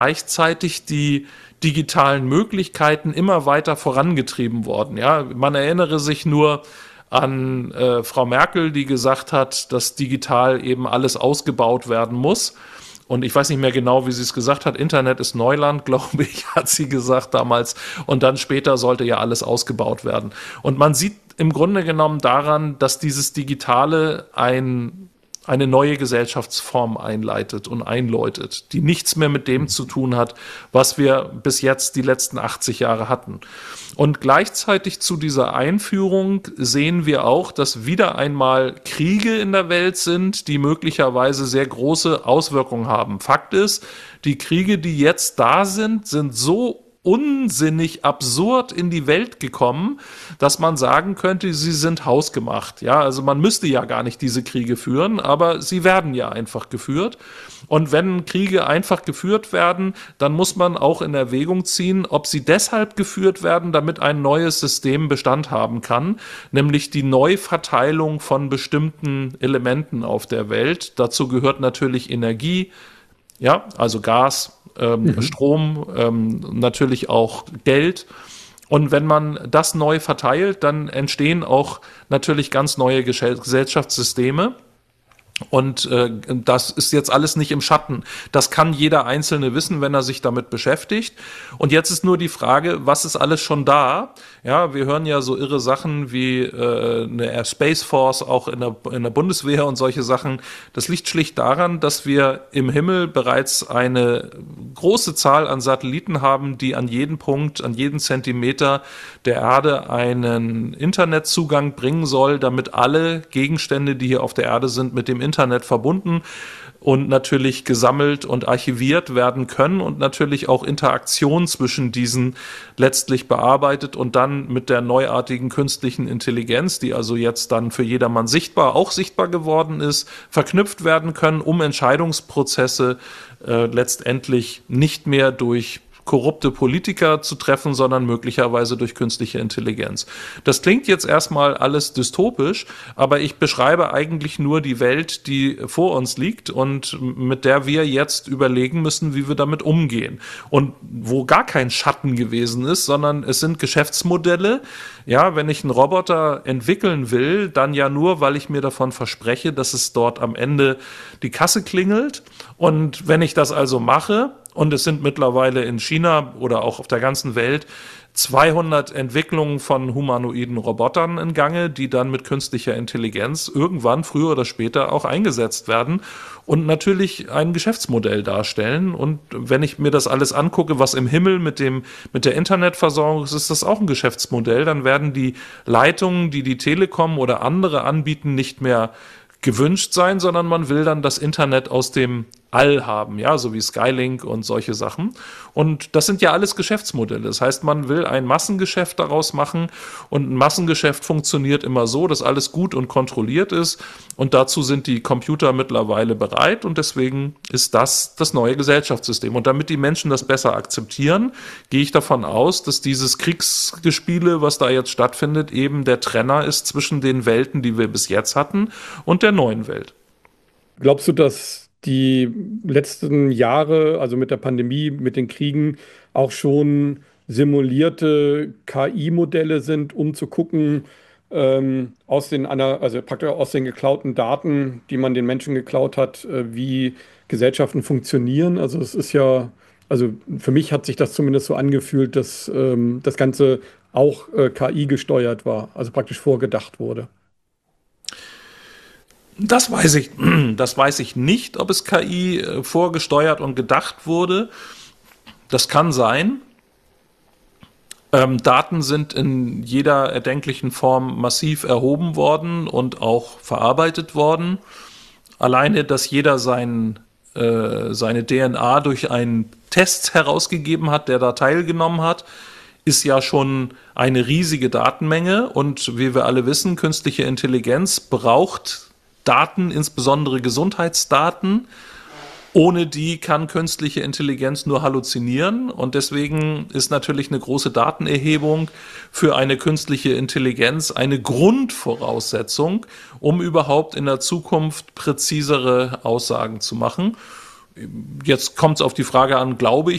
gleichzeitig die digitalen Möglichkeiten immer weiter vorangetrieben worden. Ja, man erinnere sich nur an Frau Merkel, die gesagt hat, dass digital eben alles ausgebaut werden muss. Und ich weiß nicht mehr genau, wie sie es gesagt hat. Internet ist Neuland, glaube ich, hat sie gesagt damals. Und dann später sollte ja alles ausgebaut werden. Und man sieht im Grunde genommen daran, dass dieses Digitale eine neue Gesellschaftsform einleitet und einläutet, die nichts mehr mit dem zu tun hat, was wir bis jetzt die letzten 80 Jahre hatten. Und gleichzeitig zu dieser Einführung sehen wir auch, dass wieder einmal Kriege in der Welt sind, die möglicherweise sehr große Auswirkungen haben. Fakt ist, die Kriege, die jetzt da sind, sind so unsinnig absurd in die Welt gekommen, dass man sagen könnte, sie sind hausgemacht. Ja, also man müsste ja gar nicht diese Kriege führen, aber sie werden ja einfach geführt. Und wenn Kriege einfach geführt werden, dann muss man auch in Erwägung ziehen, ob sie deshalb geführt werden, damit ein neues System Bestand haben kann, nämlich die Neuverteilung von bestimmten Elementen auf der Welt. Dazu gehört natürlich Energie, ja, also Gas, Strom, natürlich auch Geld. Und wenn man das neu verteilt, dann entstehen auch natürlich ganz neue Gesellschaftssysteme. Und das ist jetzt alles nicht im Schatten. Das kann jeder Einzelne wissen, wenn er sich damit beschäftigt. Und jetzt ist nur die Frage, was ist alles schon da? Ja, wir hören ja so irre Sachen wie eine Air Space Force auch in der Bundeswehr und solche Sachen. Das liegt schlicht daran, dass wir im Himmel bereits eine große Zahl an Satelliten haben, die an jeden Punkt, an jeden Zentimeter der Erde einen Internetzugang bringen soll, damit alle Gegenstände, die hier auf der Erde sind, mit dem Internet verbunden und natürlich gesammelt und archiviert werden können und natürlich auch Interaktion zwischen diesen letztlich bearbeitet und dann mit der neuartigen künstlichen Intelligenz, die also jetzt dann für jedermann auch sichtbar geworden ist, verknüpft werden können, um Entscheidungsprozesse letztendlich nicht mehr durch korrupte Politiker zu treffen, sondern möglicherweise durch künstliche Intelligenz. Das klingt jetzt erstmal alles dystopisch, aber ich beschreibe eigentlich nur die Welt, die vor uns liegt und mit der wir jetzt überlegen müssen, wie wir damit umgehen. Und wo gar kein Schatten gewesen ist, sondern es sind Geschäftsmodelle. Ja, wenn ich einen Roboter entwickeln will, dann ja nur, weil ich mir davon verspreche, dass es dort am Ende die Kasse klingelt. Und wenn ich das also mache, und es sind mittlerweile in China oder auch auf der ganzen Welt 200 Entwicklungen von humanoiden Robotern in Gange, die dann mit künstlicher Intelligenz irgendwann früher oder später auch eingesetzt werden und natürlich ein Geschäftsmodell darstellen. Und wenn ich mir das alles angucke, was im Himmel mit der Internetversorgung ist, ist das auch ein Geschäftsmodell. Dann werden die Leitungen, die die Telekom oder andere anbieten, nicht mehr gewünscht sein, sondern man will dann das Internet aus dem All haben, ja, so wie Skylink und solche Sachen. Und das sind ja alles Geschäftsmodelle. Das heißt, man will ein Massengeschäft daraus machen und ein Massengeschäft funktioniert immer so, dass alles gut und kontrolliert ist und dazu sind die Computer mittlerweile bereit und deswegen ist das neue Gesellschaftssystem. Und damit die Menschen das besser akzeptieren, gehe ich davon aus, dass dieses Kriegsgespiele, was da jetzt stattfindet, eben der Trenner ist zwischen den Welten, die wir bis jetzt hatten und der neuen Welt. Glaubst du, dass die letzten Jahre, also mit der Pandemie, mit den Kriegen, auch schon simulierte KI-Modelle sind, um zu gucken, also praktisch aus den geklauten Daten, die man den Menschen geklaut hat, wie Gesellschaften funktionieren? Also es ist ja, also für mich hat sich das zumindest so angefühlt, dass das Ganze auch KI gesteuert war, also praktisch vorgedacht wurde. Das weiß ich nicht, ob es KI vorgesteuert und gedacht wurde. Das kann sein. Daten sind in jeder erdenklichen Form massiv erhoben worden und auch verarbeitet worden. Alleine, dass jeder seine DNA durch einen Test herausgegeben hat, der da teilgenommen hat, ist ja schon eine riesige Datenmenge. Und wie wir alle wissen, künstliche Intelligenz braucht Daten, insbesondere Gesundheitsdaten. Ohne die kann künstliche Intelligenz nur halluzinieren und deswegen ist natürlich eine große Datenerhebung für eine künstliche Intelligenz eine Grundvoraussetzung, um überhaupt in der Zukunft präzisere Aussagen zu machen. Jetzt kommt es auf die Frage an, glaube